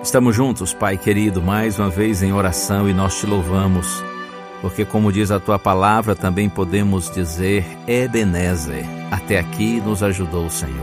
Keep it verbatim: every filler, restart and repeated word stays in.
Estamos juntos, Pai querido, mais uma vez em oração e nós te louvamos, porque como diz a tua palavra, também podemos dizer Ebenezer, até aqui nos ajudou o Senhor.